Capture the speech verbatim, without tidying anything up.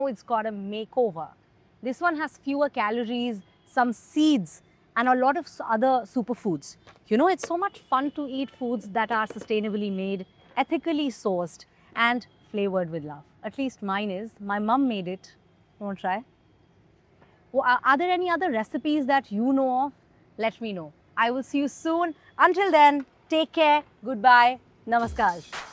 it's got a makeover. This one has fewer calories, some seeds, and a lot of other superfoods. You know, it's so much fun to eat foods that are sustainably made, ethically sourced, and flavored with love. At least mine is. My mum made it. Want to try? Well, are are there any other recipes that you know of? Let me know. I will see you soon. Until then, take care. Goodbye. Namaskar.